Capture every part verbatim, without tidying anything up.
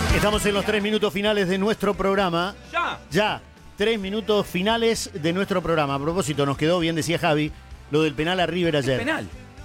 Estamos en los tres minutos finales de nuestro programa. ¡Ya! Ya, tres minutos finales de nuestro programa. A propósito, nos quedó bien, decía Javi, lo del penal a River ayer. Penal.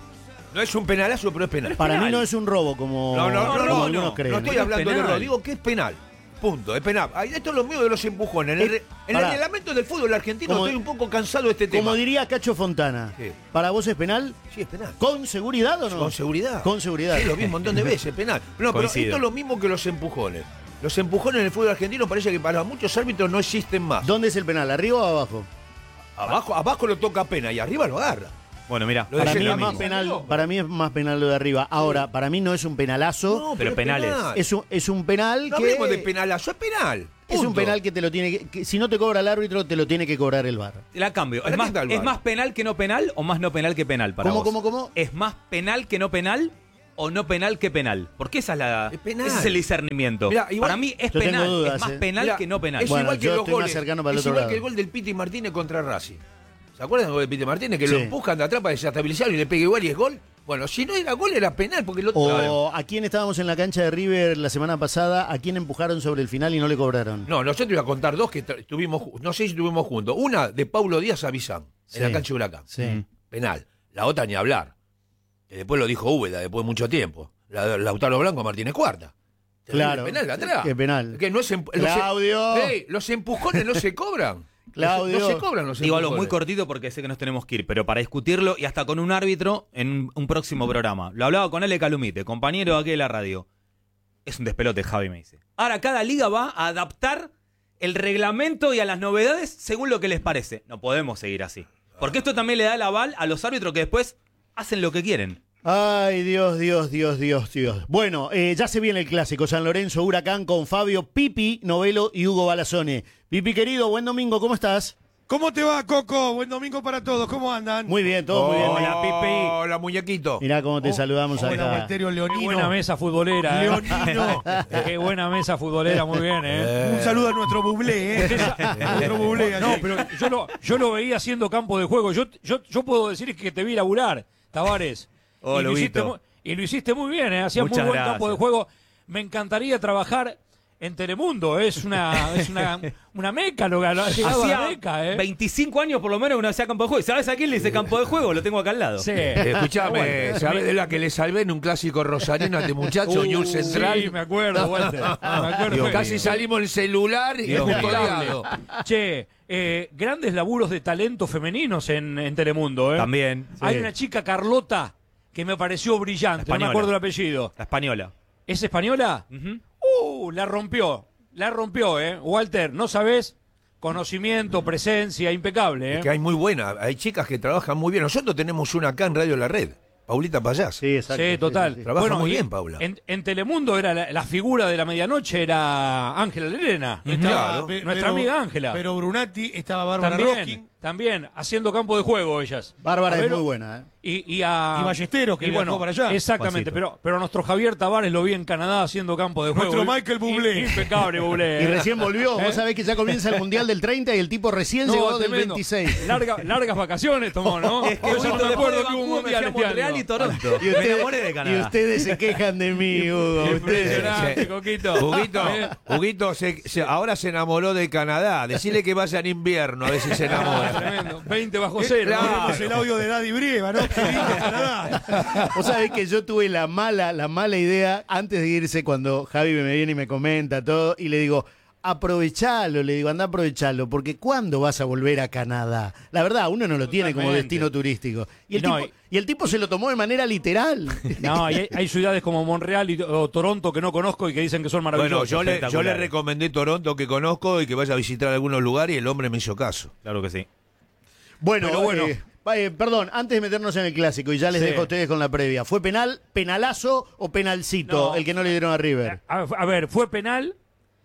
No es un penalazo, pero es penal. Para penal. mí no es un robo, como, No, no, no, como no, algunos no, creen. no estoy Es hablando de penal. robo, digo que es penal. Punto, es penal. Ay, esto es lo mío de los empujones. En el, re- en el Pará. reglamento del fútbol argentino Como- estoy un poco cansado de este tema. Como diría Cacho Fontana, Sí. ¿para vos es penal? Sí, es penal. ¿Con seguridad o no? Con seguridad. Con seguridad. Sí, lo vi un montón de veces, penal. No, pero Coincido. esto es lo mismo que los empujones. Los empujones en el fútbol argentino parece que para muchos árbitros no existen más. ¿Dónde es el penal? ¿Arriba o abajo? Abajo, abajo lo toca pena y arriba lo agarra. Bueno, mira, Lo Para de mí, la es más misma. penal, para mí es más penal lo de arriba. Ahora, para mí no es un penalazo. No, pero es penales. penal. Es un, es un penal No que... hablemos de penalazo, es penal. Es un Punto. penal que te lo tiene que, que si no te cobra el árbitro, te lo tiene que cobrar el V A R. la cambio. ¿Para ¿Es qué más, está el ¿Es V A R? más penal que no penal o más no penal que penal para ¿Cómo, vos? cómo, cómo? ¿Es más penal que no penal o no penal que penal? Porque esa es la, Es penal. ese es el discernimiento. Mirá, igual- para mí es Yo tengo penal, dudas, es más eh. penal Mirá, que no penal. Es Bueno, igual que yo los estoy más goles. cercano para el es otro igual lado. que el gol del Piti Martínez contra Racing. ¿Se acuerdan del gol de Piti Martínez? Que Sí. lo empujan de atrás para desestabilizarlo y le pega igual y es gol. Bueno, si no era gol era penal porque el otro. O a quién estábamos en la cancha de River la semana pasada, a quién empujaron sobre el final y no le cobraron. No, nosotros iba a contar dos que tra- estuvimos, ju- no sé si estuvimos juntos. Una de Paulo Díaz a Bizán, Sí. en la cancha de Huracán. Sí. Penal. La otra ni hablar. Que después lo dijo Úbeda, después de mucho tiempo. La, Lautaro Blanco a Martínez Cuarta. Terrible Claro. Penal de atrás. Qué penal. Que no es em- los em- Claudio. Ey, los empujones no se cobran. Claudio. No se cobran los Digo algo muy empujones. cortito porque sé que nos tenemos que ir, pero para discutirlo y hasta con un árbitro en un, un próximo programa. Lo hablaba con Ale Calumite, compañero aquí de la radio. Es un despelote, Javi me dice. Ahora cada liga va a adaptar el reglamento y a las novedades según lo que les parece. No podemos seguir así. Porque esto también le da el aval a los árbitros que después hacen lo que quieren. Ay, Dios, Dios, Dios, Dios, Dios. Bueno, eh, ya se viene el clásico San Lorenzo Huracán con Fabio Pipi Novelo y Hugo Balazone. Pipi querido, buen domingo, ¿cómo estás? ¿Cómo te va, Coco? Buen domingo para todos. ¿Cómo andan? Muy bien, todo muy bien. Hola, Pipi. Hola, muñequito. Mirá cómo te Oh, saludamos hola, acá. Walterio Leonino. Qué buena mesa futbolera, ¿eh? Leonino. Qué buena mesa futbolera, muy bien, ¿eh? Un saludo a nuestro bublé, ¿eh? nuestro bublé. No, allí. pero yo lo, yo lo veía haciendo campo de juego. Yo, yo, yo puedo decir que te vi laburar, Tavares. Oh, y, lo hiciste, Lubito. mu- y lo hiciste muy bien, ¿eh? Hacías muy Muchas buen gracias. campo de juego. Me encantaría trabajar en Telemundo. Es una, es una, una meca, lo que ha llegado a la Hacía meca, ¿eh? veinticinco años por lo menos que no hacía campo de juego. ¿Y sabes a quién le hice campo de juego? Lo tengo acá al lado. Sí. Eh, Escuchame, Bueno, ¿sabes de la que le salvé en un clásico rosarino a este muchacho, Uh, News Central? Sí, me acuerdo, Walter. Me acuerdo. Digo, Fue- casi salimos en celular y Dios mío. custodiado. Che, eh, grandes laburos de talento femeninos en, en Telemundo, ¿eh? También. Hay sí. una chica, Carlota, que me pareció brillante, no me Española. acuerdo el apellido. La española. ¿Es española? Ujú. Uh, la rompió, la rompió, ¿eh? Walter, ¿no sabés? Conocimiento, presencia, impecable, ¿eh? Que hay muy buena, hay chicas que trabajan muy bien. Nosotros tenemos una acá en Radio La Red, Paulita Payás. Sí, exacto. Sí, total. sí, sí. Trabaja muy y bien, Paula. En, en Telemundo era la, la figura de la medianoche, era Ángela Lerena. Claro. pe- Nuestra amiga Ángela. Pero Brunati, estaba Bárbara También, Roskin también, haciendo campo de juego ellas. Bárbara A es ver, muy buena, ¿eh? Y, y a, y Ballesteros, que y viajó para allá. Exactamente, Juancito. pero, pero nuestro Javier Tavares lo vi en Canadá haciendo campo de juego. Nuestro Michael Bublé. I- Impecable, Bublé. Y recién volvió. ¿Eh? Vos sabés que ya comienza el Mundial del treinta y el tipo recién No, llegó del tremendo. veintiséis. Larga- largas vacaciones tomó, ¿no? Es que Yo ya no Huguito, me acuerdo después que de hubo un Vancouver me mundial fui a este Montreal año. y Toronto. Y, Me ustedes- enamoré de y Canadá. ustedes se quejan de mí, Hugo. Ustedes. Impresionante, Sí. Coquito. Huguito, ¿Eh? Huguito se- se- ahora se enamoró de Canadá. Decirle que vaya en invierno, a ver si se enamora. Tremendo. veinte bajo cero. Claro. Tenemos el audio de Daddy Brieva, ¿no? Qué lindo Canadá. Vos sabés que yo tuve la mala, la mala idea antes de irse cuando Javi me viene y me comenta todo y le digo, aprovechalo, le digo, anda aprovechalo, porque ¿cuándo vas a volver a Canadá? La verdad, uno no lo tiene como Totalmente. destino turístico. Y el, No, tipo, y- y el tipo se lo tomó de manera literal. No, y hay, hay ciudades como Montreal y, o Toronto que no conozco y que dicen que son Bueno, maravillosas. yo le, yo le espectaculares. recomendé Toronto, que conozco, y que vaya a visitar algunos lugares, y el hombre me hizo caso. Claro que sí. Bueno, Pero bueno. eh, eh, perdón, antes de meternos en el clásico, y ya les Sí. dejo a ustedes con la previa, ¿fue penal, penalazo o penalcito No. el que no le dieron a River? A, a ver, fue penal.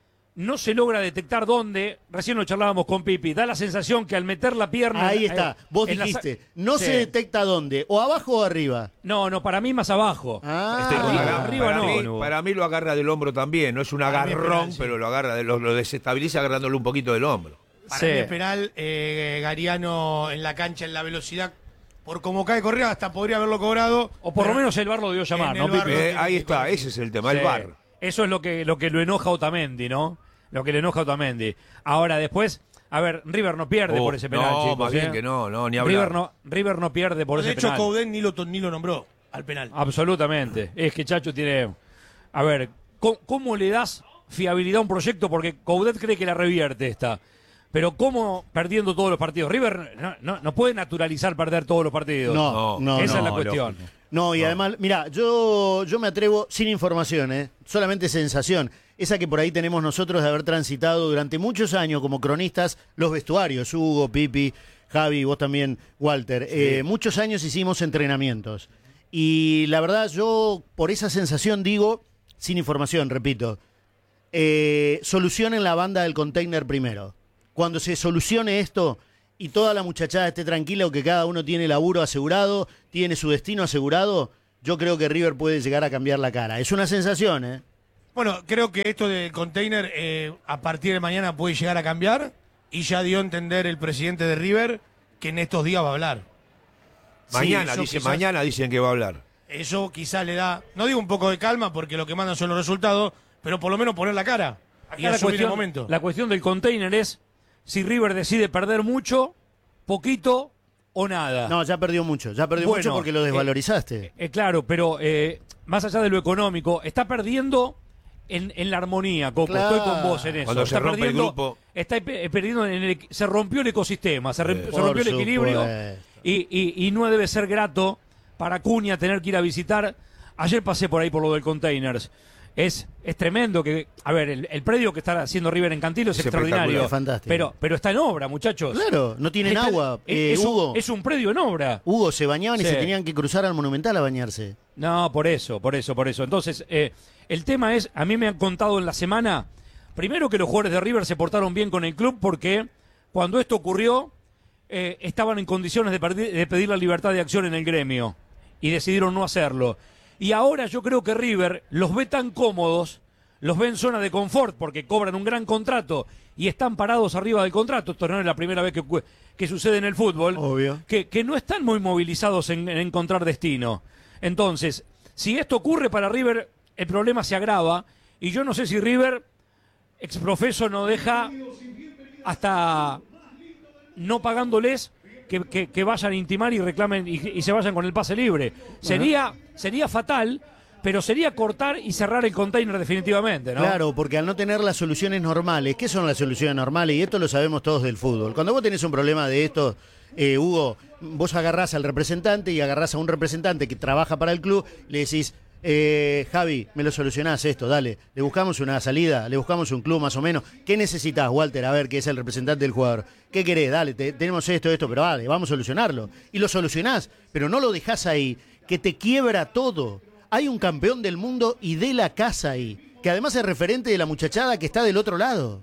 No se logra detectar dónde. Recién lo charlábamos con Pipi. Da la sensación que al meter la pierna. Ahí eh, está, vos en la sa- dijiste, no Sí. se detecta dónde, o abajo o arriba. No, no, para mí más abajo. Ah, Estoy con arriba, Hugo. arriba para, no. mí, Hugo. para mí lo agarra del hombro también. No es un Para mí es agarrón, penal, sí. pero lo agarra, de- lo, lo desestabiliza agarrándole un poquito del hombro. Para Sí. mí es penal, eh, Gariano en la cancha, en la velocidad. Por como cae Correa, hasta podría haberlo cobrado. O por lo pero- menos el bar lo dio llamar, en ¿no, el bar Pipi? lo Eh, tiene ahí que está, corregir. ese es el tema, el Sí. bar. Eso es lo que, lo que lo enoja a Otamendi, ¿no? Lo que le enoja a Otamendi. Ahora, después, a ver, River no pierde Oh, por ese penal, no, chicos. más bien ¿eh? que no, no, ni hablar. River no, River no pierde por De ese hecho, penal. Coudet ni lo, ni lo nombró al penal. Absolutamente. Es que Chacho tiene... A ver, ¿cómo, cómo le das fiabilidad a un proyecto? Porque Coudet cree que la revierte esta. Pero ¿cómo perdiendo todos los partidos? River no, no, no puede naturalizar perder todos los partidos. No, no, Esa no. es la no, cuestión. lógico. No, y además, mira, yo, yo me atrevo sin información, ¿eh? Solamente sensación. Esa que por ahí tenemos nosotros de haber transitado durante muchos años como cronistas los vestuarios, Hugo, Pipi, Javi, vos también, Walter. Eh, muchos años hicimos entrenamientos. Y la verdad, yo por esa sensación digo, sin información, repito, eh, solucionen la banda del container primero. Cuando se solucione esto y toda la muchachada esté tranquila o que cada uno tiene laburo asegurado, tiene su destino asegurado, yo creo que River puede llegar a cambiar la cara. Es una sensación, ¿eh? Bueno, creo que esto del container eh, a partir de mañana puede llegar a cambiar y ya dio a entender el presidente de River que en estos días va a hablar. Mañana, Sí, eso dice, quizás- mañana dicen que va a hablar. Eso quizás le da, no digo un poco de calma porque lo que mandan son los resultados, pero por lo menos poner la cara y Acá la asumir el cuestión, momento. la cuestión del container es si River decide perder mucho, poquito o nada. No, ya perdió mucho, ya perdió Bueno, mucho porque lo desvalorizaste. Eh, claro, pero eh, más allá de lo económico, está perdiendo en, en la armonía, Coco. Claro. Estoy con vos en eso. Cuando se está rompe el perdiendo, grupo. Está eh, perdiendo en el, se rompió el ecosistema, se, re- se Por rompió el equilibrio supuesto. y, y, y no debe ser grato para Acuña tener que ir a visitar. Ayer pasé por ahí por lo del Containers. Es, es tremendo que, a ver, el, el predio que está haciendo River en Cantilo es, Es extraordinario. espectacular. Es fantástico. Pero, pero está en obra, muchachos. Claro, no tienen Está- agua. es, Eh, es un- Hugo, es un predio en obra. Hugo, se bañaban y Sí. se tenían que cruzar al Monumental a bañarse. No, por eso, por eso, por eso. Entonces, eh, el tema es, a mí me han contado en la semana, primero que los jugadores de River se portaron bien con el club porque cuando esto ocurrió, eh, estaban en condiciones de, perdi- de pedir la libertad de acción en el gremio y decidieron no hacerlo. Y ahora yo creo que River los ve tan cómodos, los ve en zona de confort porque cobran un gran contrato y están parados arriba del contrato. Esto no es la primera vez que, cu- que sucede en el fútbol. Obvio. Que, que no están muy movilizados en, en encontrar destino. Entonces, si esto ocurre para River, el problema se agrava. Y yo no sé si River, exprofeso, no deja hasta no pagándoles que, que- que vayan a intimar y reclamen y, y se vayan con el pase libre. Sería, sería fatal, pero sería cortar y cerrar el container definitivamente, ¿no? Claro, porque al no tener las soluciones normales, ¿qué son las soluciones normales? Y esto lo sabemos todos del fútbol. Cuando vos tenés un problema de esto, eh, Hugo, vos agarrás al representante y agarrás a un representante que trabaja para el club, le decís, eh, Javi, me lo solucionás esto, dale, le buscamos una salida, le buscamos un club más o menos. ¿Qué necesitas, Walter? A ver, que es el representante del jugador. ¿Qué querés? Dale, te- tenemos esto, esto, pero dale, vamos a solucionarlo. Y lo solucionás, pero no lo dejás ahí, que te quiebra todo. Hay un campeón del mundo y de la casa ahí, que además es referente de la muchachada que está del otro lado.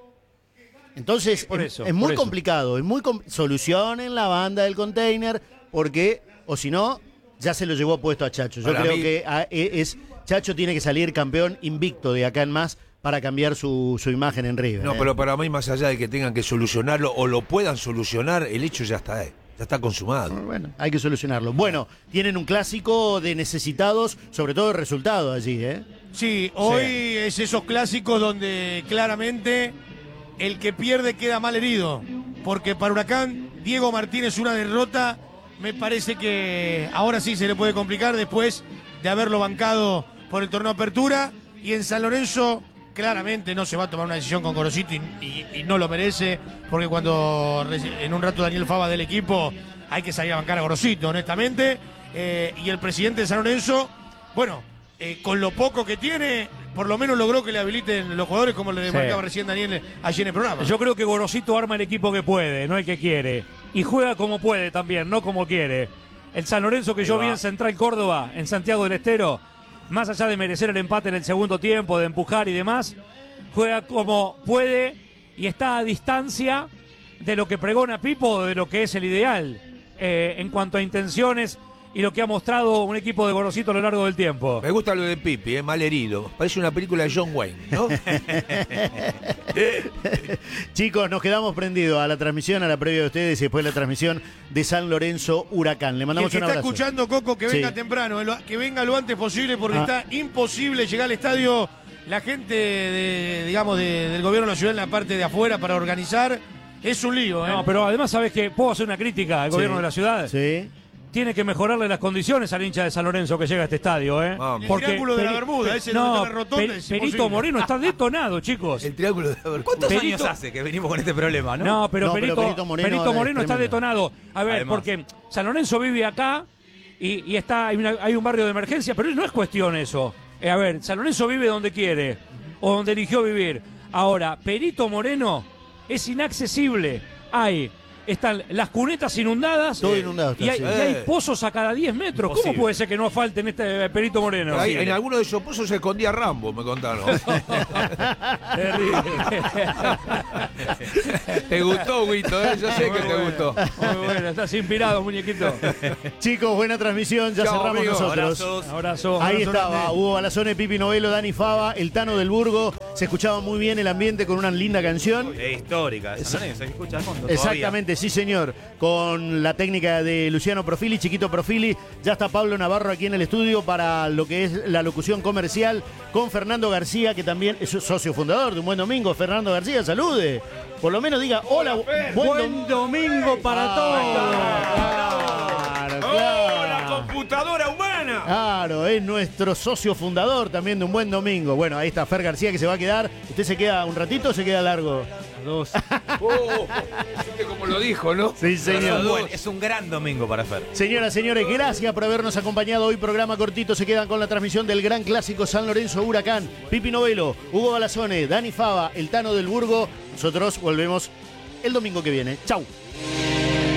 Entonces, Por es, eso, es por muy eso. complicado, es muy com- solucionen la banda del container, porque, o si no, ya se lo llevó puesto a Chacho. Yo Para creo mí- que a- e- es Chacho tiene que salir campeón invicto de acá en más para cambiar su, su imagen en River. No, ¿eh? pero para mí, más allá de que tengan que solucionarlo o lo puedan solucionar, el hecho ya está, eh, ya está consumado. Bueno, hay que solucionarlo. Bueno, tienen un clásico de necesitados, sobre todo de resultado allí, ¿eh? Sí, hoy es esos clásicos donde claramente el que pierde queda mal herido. Porque para Huracán, Diego Martínez una derrota, me parece que ahora sí se le puede complicar después de haberlo bancado por el torneo Apertura. Y en San Lorenzo, claramente no se va a tomar una decisión con Gorosito y, y- y no lo merece. Porque cuando reci- en un rato Daniel Fava del equipo, hay que salir a bancar a Gorosito, honestamente. Eh, y el presidente de San Lorenzo, bueno, eh, con lo poco que tiene, por lo menos logró que le habiliten los jugadores, como le Sí. marcaba recién Daniel allí en el programa. Yo creo que Gorosito arma el equipo que puede, no el que quiere. Y juega como puede también, no como quiere. El San Lorenzo que yo vi en Central Córdoba, en Santiago del Estero, más allá de merecer el empate en el segundo tiempo, de empujar y demás, juega como puede y está a distancia de lo que pregona Pipo, de lo que es el ideal eh, en cuanto a intenciones y lo que ha mostrado un equipo de Gorosito a lo largo del tiempo. Me gusta lo de Pipi, eh, mal herido. Parece una película de John Wayne, ¿no? Chicos, nos quedamos prendidos a la transmisión, a la previa de ustedes y después la transmisión de San Lorenzo Huracán. Le Y el mandamos que un está abrazo. escuchando, Coco, que venga Sí. temprano, eh, lo- que venga lo antes posible porque Ah. está imposible llegar al estadio la gente, de, digamos, de- del gobierno de la ciudad en la parte de afuera para organizar, es un lío, ¿eh? No, pero además, ¿sabes qué? ¿Puedo hacer una crítica al gobierno Sí. de la ciudad? Sí. Tiene que mejorarle las condiciones al hincha de San Lorenzo que llega a este estadio, ¿eh? Vamos. El triángulo de la Bermuda, ese donde no, está la rotonda, Pe- es Perito imposible. Moreno está detonado, chicos. El triángulo de la Bermuda. ¿Cuántos Perito- años hace que venimos con este problema, no? No, pero, No, pero Perito, Perito Moreno Perito es Moreno está tremendo. detonado. A ver, Además. porque San Lorenzo vive acá y, y está hay, una- hay un barrio de emergencia, pero no es cuestión eso. Eh, a ver, San Lorenzo vive donde quiere o donde eligió vivir. Ahora, Perito Moreno es inaccesible. Hay, están las cunetas inundadas. Todo inundado está, y hay, sí. y hay Eh. pozos a cada diez metros. ¿Cómo Imposible. puede ser que no falte en este eh, Perito Moreno? Ahí, en alguno de esos pozos se escondía Rambo, me contaron. Terrible. Te gustó, Guito, ¿eh? Yo sé que te gustó. Muy bueno, estás inspirado, muñequito. Chicos, buena transmisión, ya Chao, cerramos amigos. nosotros. Abrazos. Abrazo. Ahí Abrazo estaba, grande. Hugo Balazone, Pipi Novelo, Dani Fava, el Tano del Burgo. Se escuchaba muy bien el ambiente con una linda canción. Es histórica. San Lorenzo, se escucha al fondo todavía. Exactamente, sí señor. Con la técnica de Luciano Profili, Chiquito Profili. Ya está Pablo Navarro aquí en el estudio para lo que es la locución comercial con Fernando García, que también es socio fundador de Un Buen Domingo. Fernando García, salude. Por lo menos diga hola, buen, Buen domingo para Ah, todos. Claro, claro. la computadora humana! Claro, es nuestro socio fundador también de Un Buen Domingo. Bueno, ahí está Fer García que se va a quedar. ¿Usted se queda un ratito o se queda largo? Dos. Oh, viste cómo lo dijo, ¿no? Sí, Es señor. un, buen- es un gran domingo para Fer. Señoras, señores, gracias por habernos acompañado hoy. Programa cortito. Se quedan con la transmisión del gran clásico San Lorenzo Huracán. Pipi Novelo, Hugo Balazone, Dani Fava, el Tano del Burgo. Nosotros volvemos el domingo que viene. Chau.